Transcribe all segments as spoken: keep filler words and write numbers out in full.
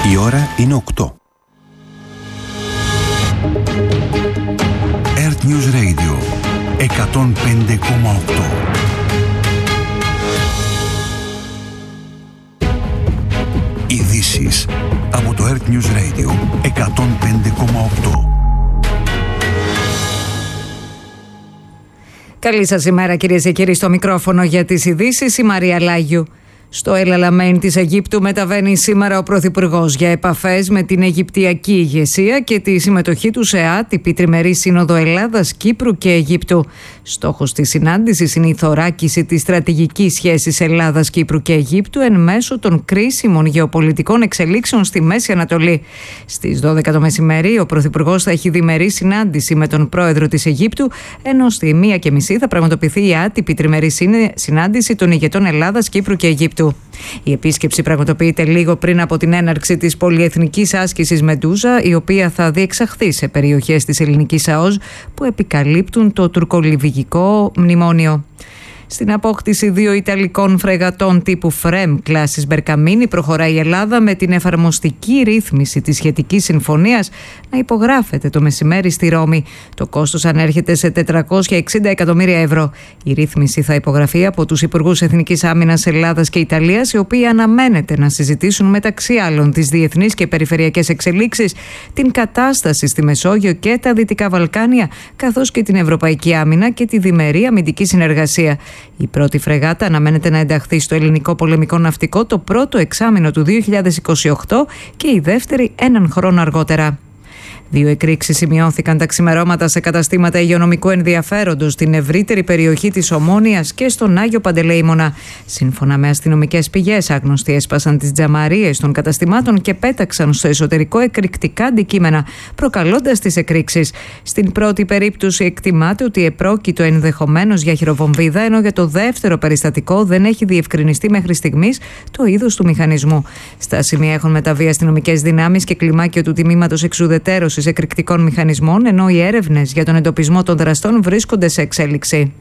Η ώρα είναι οκτώ. Earth News Radio εκατόν πέντε κόμμα οκτώ. Ειδήσεις από το Earth News Radio εκατόν πέντε κόμμα οκτώ. Καλή σας ημέρα, κυρίες και κύριοι, στο μικρόφωνο για τις ειδήσεις η Μαρία Λάγιου. Στο El Alamein της Αιγύπτου μεταβαίνει σήμερα ο Πρωθυπουργός για επαφές με την Αιγυπτιακή ηγεσία και τη συμμετοχή του σε άτυπη τριμερή σύνοδο Ελλάδας, Κύπρου και Αιγύπτου. Στόχος της συνάντησης είναι η θωράκιση της στρατηγικής σχέσης Ελλάδας, Κύπρου και Αιγύπτου εν μέσω των κρίσιμων γεωπολιτικών εξελίξεων στη Μέση Ανατολή. Στις δώδεκα το μεσημέρι ο Πρωθυπουργός θα έχει διμερή συνάντηση με τον πρόεδρο της Αιγύπτου, ενώ στη μία και μισή θα πραγματοποιηθεί η άτυπη τριμερή συνάντηση των ηγετών Ελλάδας, Κύπρου και Αιγύπτου. Η επίσκεψη πραγματοποιείται λίγο πριν από την έναρξη της πολυεθνικής άσκησης Μεντούζα, η οποία θα διεξαχθεί σε περιοχές της ελληνικής ΑΟΣ που επικαλύπτουν το τουρκολιβυγικό μνημόνιο. Στην απόκτηση δύο Ιταλικών φρεγατών τύπου Φρέμ κλάσης Μπερκαμίνη προχωράει η Ελλάδα με την εφαρμοστική ρύθμιση της σχετικής συμφωνίας να υπογράφεται το μεσημέρι στη Ρώμη. Το κόστος ανέρχεται σε τετρακόσια εξήντα εκατομμύρια ευρώ. Η ρύθμιση θα υπογραφεί από τους Υπουργούς Εθνικής Άμυνας Ελλάδας και Ιταλίας, οι οποίοι αναμένεται να συζητήσουν μεταξύ άλλων τις διεθνείς και περιφερειακές εξελίξεις, την κατάσταση στη Μεσόγειο και τα Δυτικά Βαλκάνια, καθώς και την Ευρωπαϊκή Άμυνα και τη διμερή αμυντική συνεργασία. Η πρώτη φρεγάτα αναμένεται να ενταχθεί στο ελληνικό πολεμικό ναυτικό το πρώτο εξάμηνο του δύο χιλιάδες είκοσι οκτώ και η δεύτερη έναν χρόνο αργότερα. Δύο εκρήξεις σημειώθηκαν τα ξημερώματα σε καταστήματα υγειονομικού ενδιαφέροντος στην ευρύτερη περιοχή της Ομόνοιας και στον Άγιο Παντελεήμονα. Σύμφωνα με αστυνομικές πηγές, άγνωστοι έσπασαν τις τζαμαρίες των καταστημάτων και πέταξαν στο εσωτερικό εκρηκτικά αντικείμενα, προκαλώντας τις εκρήξεις. Στην πρώτη περίπτωση εκτιμάται ότι επρόκειτο ενδεχομένως για χειροβομβίδα, ενώ για το δεύτερο περιστατικό δεν έχει διευκρινιστεί μέχρι στιγμής το είδος του μηχανισμού. Στα σημεία έχουν μεταβεί αστυνομικές δυνάμεις και κλιμάκιο του τμήματος εξουδετέρωσης εκρηκτικών μηχανισμών, ενώ οι έρευνες για τον εντοπισμό των δραστών βρίσκονται σε εξέλιξη.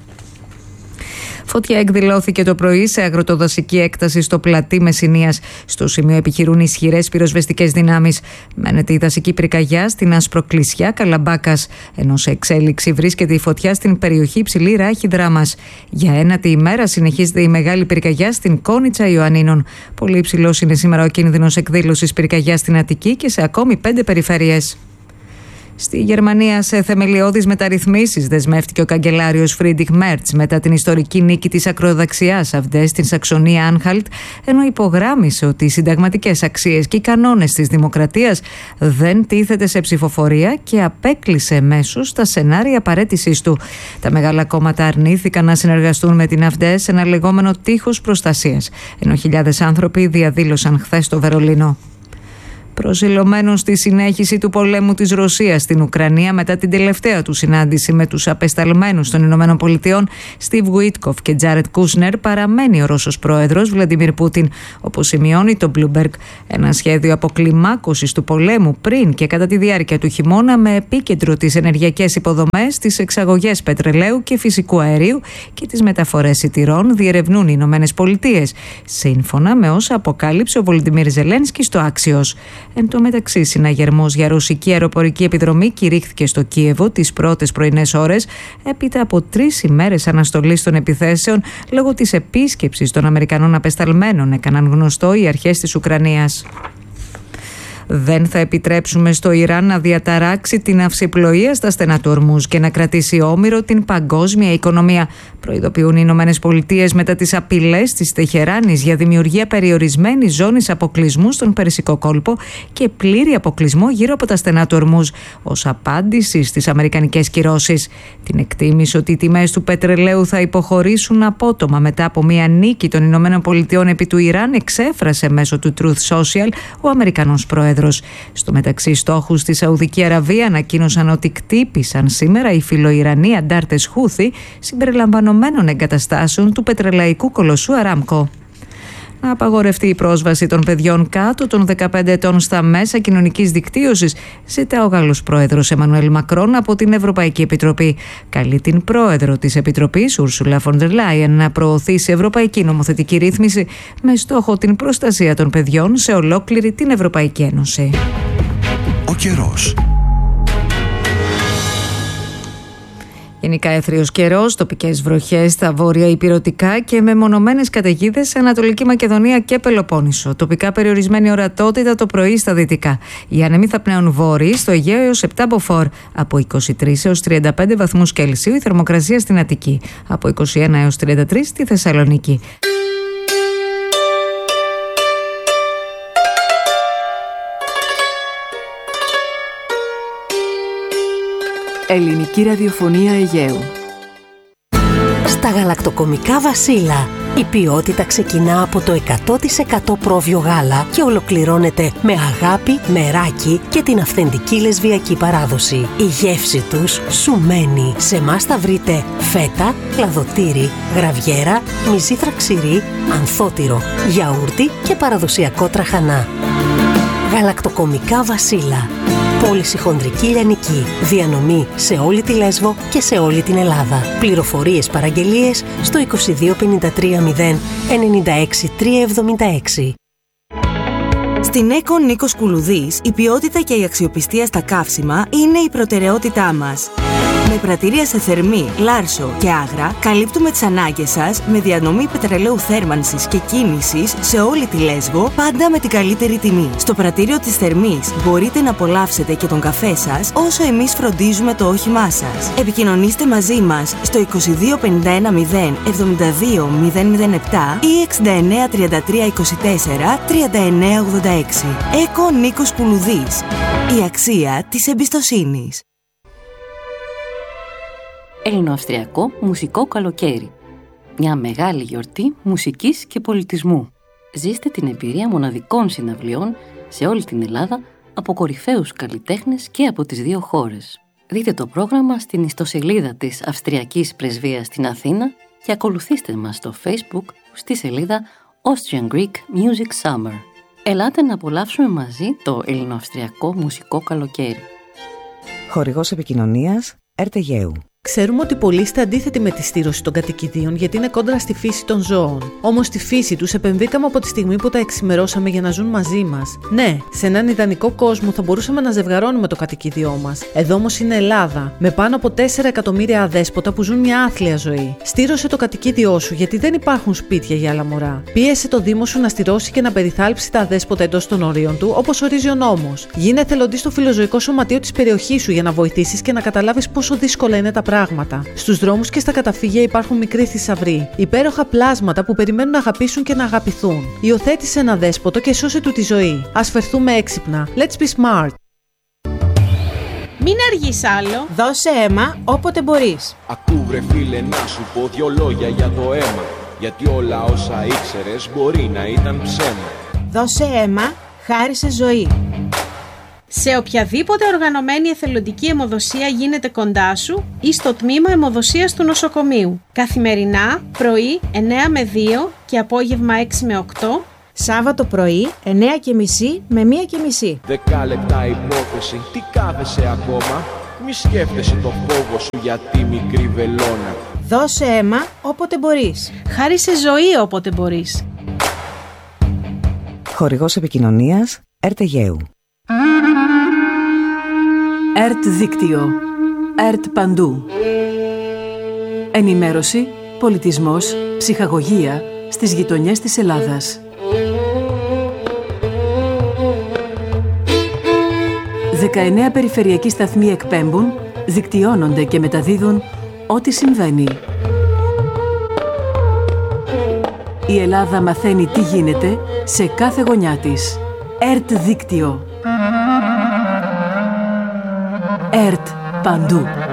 Φωτιά εκδηλώθηκε το πρωί σε αγροτοδασική έκταση στο πλατή Μεσσηνίας. Στο σημείο επιχειρούν ισχυρές πυροσβεστικές δυνάμεις. Μένεται η δασική πυρκαγιά στην Ασπροκλησιά Καλαμπάκας, ενώ σε εξέλιξη βρίσκεται η φωτιά στην περιοχή Υψηλή Ράχη Δράμας. Για ένατη ημέρα συνεχίζεται η μεγάλη πυρκαγιά στην Κόνιτσα Ιωαννίνων. Πολύ υψηλός είναι σήμερα ο κίνδυνος εκδήλωσης πυρκαγιάς στην Αττική και σε ακόμη πέντε περιφέρειες. Στη Γερμανία, σε θεμελιώδεις μεταρρυθμίσεις δεσμεύτηκε ο καγκελάριος Φρίντριχ Μέρτς μετά την ιστορική νίκη της ακροδεξιάς AfD στην Σαξονία Άνχαλτ, ενώ υπογράμμισε ότι οι συνταγματικές αξίες και οι κανόνες της δημοκρατίας δεν τίθεται σε ψηφοφορία και απέκλεισε εμέσως τα σενάρια παραίτησής του. Τα μεγάλα κόμματα αρνήθηκαν να συνεργαστούν με την AfD σε ένα λεγόμενο τείχος προστασίας, ενώ χιλιάδες άνθρωποι διαδήλωσαν χθες στο Βερολίνο. Προσιλωμένος στη συνέχιση του πολέμου της Ρωσίας στην Ουκρανία μετά την τελευταία του συνάντηση με τους απεσταλμένους των Ηνωμένων Πολιτειών, Στιβ Γουίτκοφ και Τζάρετ Κούσνερ, παραμένει ο Ρώσος πρόεδρος Βλαντιμίρ Πούτιν, όπως σημειώνει το Bloomberg. Ένα σχέδιο αποκλιμάκωσης του πολέμου πριν και κατά τη διάρκεια του χειμώνα, με επίκεντρο τις ενεργειακές υποδομές, τις εξαγωγές πετρελαίου και φυσικού αερίου και τις μεταφορές σιτηρών, διερευνούν οι Ηνωμένες Πολιτείες, σύμφωνα με όσα αποκάλυψε ο Βολοντιμίρ Ζελένσκι στο Άξιος. Εν τω μεταξύ, συναγερμός για ρωσική αεροπορική επιδρομή κηρύχθηκε στο Κίεβο τις πρώτες πρωινές ώρες, έπειτα από τρεις ημέρες αναστολής των επιθέσεων λόγω της επίσκεψης των Αμερικανών απεσταλμένων, έκαναν γνωστό οι αρχές της Ουκρανίας. Δεν θα επιτρέψουμε στο Ιράν να διαταράξει την αυσιπλοεία στα στενά του Ορμούζ και να κρατήσει όμηρο την παγκόσμια οικονομία, προειδοποιούν οι Ηνωμένες Πολιτείες μετά τις απειλές της Τεχεράνης για δημιουργία περιορισμένης ζώνης αποκλεισμού στον Περσικό κόλπο και πλήρη αποκλεισμό γύρω από τα στενά του Ορμούζ, ως απάντηση στις αμερικανικές κυρώσεις. Την εκτίμηση ότι οι τιμές του πετρελαίου θα υποχωρήσουν απότομα μετά από μια νίκη των Ηνωμένων Πολιτειών επί του Ιράν εξέφρασε μέσω του Truth Social ο Αμερικανός πρόεδρος. Στο μεταξύ, στόχους στη Σαουδική Αραβία ανακοίνωσαν ότι κτύπησαν σήμερα οι φιλοϊρανοί αντάρτες Χούθη συμπεριλαμβανομένων εγκαταστάσεων του πετρελαϊκού κολοσσού Αράμκο. να απαγορευτεί η πρόσβαση των παιδιών κάτω των δεκαπέντε ετών στα μέσα κοινωνικής δικτύωσης, ζητά ο Γάλλος πρόεδρος Εμμανουέλ Μακρόν από την Ευρωπαϊκή Επιτροπή. Καλεί την πρόεδρο της Επιτροπής, Ούρσουλα φον ντερ Λάιεν, να προωθήσει ευρωπαϊκή νομοθετική ρύθμιση με στόχο την προστασία των παιδιών σε ολόκληρη την Ευρωπαϊκή Ένωση. Ο καιρός. Γενικά έθριος καιρός, τοπικές βροχές στα βόρεια ηπειρωτικά και μεμονωμένες καταιγίδες σε Ανατολική Μακεδονία και Πελοπόννησο. Τοπικά περιορισμένη ορατότητα το πρωί στα δυτικά. Οι άνεμοι θα πνέουν βόρειοι στο Αιγαίο έως επτά μποφόρ. Από είκοσι τρεις έως τριάντα πέντε βαθμούς Κελσίου η θερμοκρασία στην Αττική. Από είκοσι ένα έως τριάντα τρία στη Θεσσαλονίκη. Ελληνική ραδιοφωνία Αιγαίου. Στα γαλακτοκομικά Βασίλα, η ποιότητα ξεκινά από το εκατό τοις εκατό πρόβιο γάλα και ολοκληρώνεται με αγάπη, μεράκι και την αυθεντική λεσβιακή παράδοση. Η γεύση τους σου μένει. Σε εμάς θα βρείτε φέτα, κλαδοτήρι, γραβιέρα, μυζήθρα ξηρή, ανθότυρο, γιαούρτι και παραδοσιακό τραχανά. Γαλακτοκομικά Βασίλα. Πώληση χονδρική λιανική. Διανομή σε όλη τη Λέσβο και σε όλη την Ελλάδα. Πληροφορίες παραγγελίες στο είκοσι δύο πενήντα τρία μηδέν ενενήντα έξι τριακόσια εβδομήντα έξι. Στην ΕΚΟ Νίκος Κουλουδής, η ποιότητα και η αξιοπιστία στα καύσιμα είναι η προτεραιότητά μας. Με πρατήρια σε Θερμή, Λάρσο και Άγρα, καλύπτουμε τις ανάγκες σας με διανομή πετρελαίου θέρμανσης και κίνησης σε όλη τη Λέσβο, πάντα με την καλύτερη τιμή. Στο πρατήριο της Θερμής μπορείτε να απολαύσετε και τον καφέ σας, όσο εμείς φροντίζουμε το όχημά σας. Επικοινωνήστε μαζί μας στο είκοσι δύο πενήντα ένα μηδέν εβδομήντα δύο μηδέν μηδέν επτά ή εξήντα εννέα τριάντα τρία είκοσι τέσσερα τριάντα εννέα ογδόντα έξι. ΕΚΟ Νίκος Κουλουδής. Η αξία της εμπιστοσύνης. Ελληνοαυστριακό μουσικό καλοκαίρι. Μια μεγάλη γιορτή μουσικής και πολιτισμού. Ζήστε την εμπειρία μοναδικών συναυλιών σε όλη την Ελλάδα από κορυφαίους καλλιτέχνες και από τις δύο χώρες. Δείτε το πρόγραμμα στην ιστοσελίδα της Αυστριακής Πρεσβείας στην Αθήνα και ακολουθήστε μας στο Facebook στη σελίδα Austrian Greek Music Summer. Ελάτε να απολαύσουμε μαζί το ελληνοαυστριακό μουσικό καλοκαίρι. Χορηγός επικοινωνίας ΕΡΤ Αιγαίου. Ξέρουμε ότι πολλοί είστε αντίθετοι με τη στήρωση των κατοικιδίων γιατί είναι κόντρα στη φύση των ζώων. Όμως στη φύση τους επενδύκαμε από τη στιγμή που τα εξημερώσαμε για να ζουν μαζί μας. Ναι, σε έναν ιδανικό κόσμο θα μπορούσαμε να ζευγαρώνουμε το κατοικίδιό μας. Εδώ όμως είναι Ελλάδα, με πάνω από τέσσερα εκατομμύρια αδέσποτα που ζουν μια άθλια ζωή. Στήρωσε το κατοικίδιό σου γιατί δεν υπάρχουν σπίτια για άλλα μωρά. Πίεσε το Δήμο σου να στηρώσει και να περιθάλψει τα αδέσποτα εντός των ορίων του, όπως ορίζει ο νόμος. Γίνε εθελοντής στο φιλοζωικό σωματείο της περιοχής σου για να βοηθήσεις και να καταλάβεις πόσο δύσκολα είναι τα πράγματα. Στους δρόμους και στα καταφύγια υπάρχουν μικροί θησαυροί, υπέροχα πλάσματα που περιμένουν να αγαπήσουν και να αγαπηθούν. Υιοθέτησε ένα δέσποτο και σώσε του τη ζωή. Ας φερθούμε έξυπνα. Let's be smart. Μην αργείς άλλο. Δώσε αίμα όποτε μπορείς. Ακού βρε φίλε να σου πω δυο λόγια για το αίμα. Γιατί όλα όσα ήξερες μπορεί να ήταν ψέμα. Δώσε αίμα, χάρισε ζωή. Σε οποιαδήποτε οργανωμένη εθελοντική αιμοδοσία γίνεται κοντά σου ή στο τμήμα αιμοδοσίας του νοσοκομείου. Καθημερινά, πρωί εννέα με δύο και απόγευμα έξι με οκτώ. Σάββατο πρωί εννέα και μισή με μία και μισή. Δέκα λεπτά υπόθεση, τι κάθεσαι ακόμα. Μη σκέφτεσαι το φόβο σου για τη μικρή βελόνα. Δώσε αίμα όποτε μπορείς. Χάρισε ζωή όποτε μπορείς. Χορηγός επικοινωνίας ΕΡΤ Αιγαίου. ΕΡΤ Δίκτυο. ΕΡΤ Παντού. Ενημέρωση, πολιτισμός, ψυχαγωγία στις γειτονιές της Ελλάδας. δεκαεννέα περιφερειακοί σταθμοί εκπέμπουν, δικτυώνονται και μεταδίδουν ό,τι συμβαίνει. Η Ελλάδα μαθαίνει τι γίνεται σε κάθε γωνιά της. ΕΡΤ Δίκτυο. ΕΡΤ Παντού.